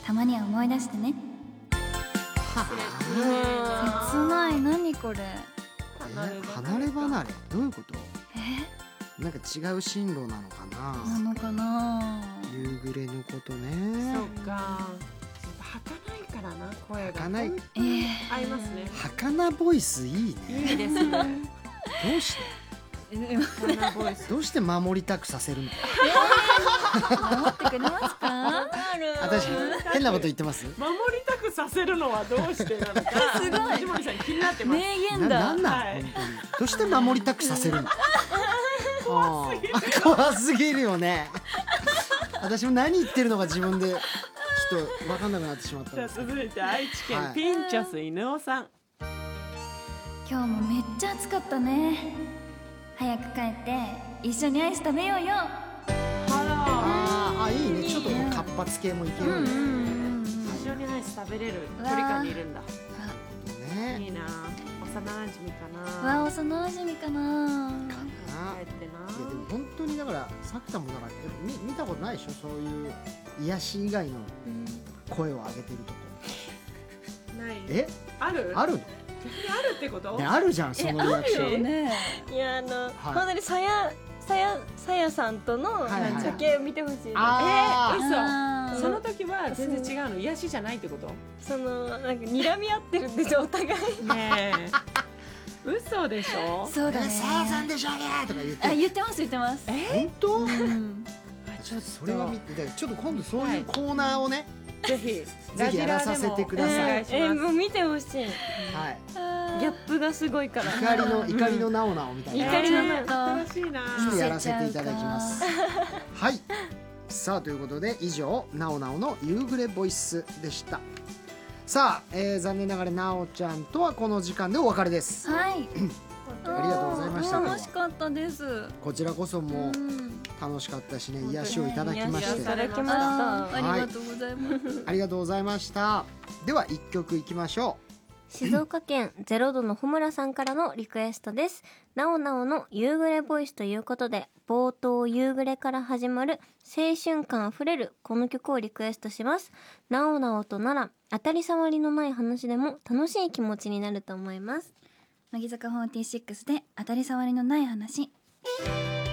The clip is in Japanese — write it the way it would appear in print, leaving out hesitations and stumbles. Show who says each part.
Speaker 1: たまには思い出してね。切ない。何これ。
Speaker 2: 離れ離れ、どういうこと？なんか違う進路なのかな。
Speaker 1: なのかな。
Speaker 2: 夕暮れのことね。
Speaker 3: そうか。儚いからな、声が。
Speaker 2: 儚い。
Speaker 3: 合いますね。
Speaker 2: 儚ボイスいいね。
Speaker 3: いいですね。
Speaker 2: どうして？
Speaker 3: 儚ボイス。
Speaker 2: どうして守りたくさせるの？
Speaker 1: 守ってくれますか？
Speaker 2: 私変なこと言ってます？
Speaker 3: 守りたくさせるのはどうしてなのか。
Speaker 1: すごい。
Speaker 3: 藤森さん気になってます。
Speaker 1: 名言だ。
Speaker 2: なんなん本当に。どうして守りたくさせるの？怖すぎるよね。私も何言ってるのか自分でちょっと分かんなくなってしまったん
Speaker 3: じゃあ
Speaker 2: ですけど。
Speaker 3: 続いて愛知県ピンチョス犬尾さん。
Speaker 1: 今日もめっちゃ暑かったね。早く帰って一緒にアイス食べようよ。
Speaker 2: あ、いいね。ちょっとこう活発系もいけるんですね。
Speaker 3: 一緒にアイス食べれる距離感にいるんだ。
Speaker 2: ね。
Speaker 3: いいな。幼馴染かな。
Speaker 1: わあ、幼馴染かな。
Speaker 3: 帰ってな。
Speaker 2: いやでも本当にだからさきたもだから見たことないでしょ、そういう癒し以外の声を上げてるとこ。
Speaker 3: ない。
Speaker 2: え？
Speaker 3: ある？
Speaker 2: あるの？
Speaker 3: あるってこと？
Speaker 2: ね、あるじゃんそのリアクション。
Speaker 1: ね。
Speaker 4: いや本当にさやさんとの時計を見てほしいです。
Speaker 3: 嘘。その時は全然違うの。癒しじゃないってこと？
Speaker 4: そのなんか睨み合ってるんですよお互い。
Speaker 3: ねえ。嘘でしょ？
Speaker 1: そうだね。
Speaker 2: さやさんでしょうねとか言って。
Speaker 1: 言ってます言ってます。
Speaker 2: 本当？
Speaker 3: ちょっと
Speaker 2: それは見て、ちょっと今度そういうコーナーをね、
Speaker 3: ぜひ
Speaker 2: ぜひやらさせてください。
Speaker 4: もう見てほしい。
Speaker 2: はい。
Speaker 4: ギャップがすごいから。
Speaker 2: 怒りのなおなおみたいな。
Speaker 4: 怒りの
Speaker 3: 新しいな。
Speaker 2: ちょっとやらせていただきます。はい。さあということで以上なおなおの夕暮れボイスでした。さあ、残念ながらなおちゃんとはこの時間でお別れです。
Speaker 1: はい。
Speaker 2: ありがとうございました。
Speaker 1: 楽しかったです。
Speaker 2: こちらこそもう楽しかったしね、癒しをいただきまして、
Speaker 4: いただきました。
Speaker 1: ありがとうございます。
Speaker 2: ありがとうございました。では一曲いきましょう。
Speaker 4: 静岡県0度の穂村さんからのリクエストです。なおなおの夕暮れボイスということで、冒頭夕暮れから始まる青春感あふれるこの曲をリクエストします。なおなおとなら当たり障りのない話でも楽しい気持ちになると思います。
Speaker 1: 乃木坂46で当たり障りのない話。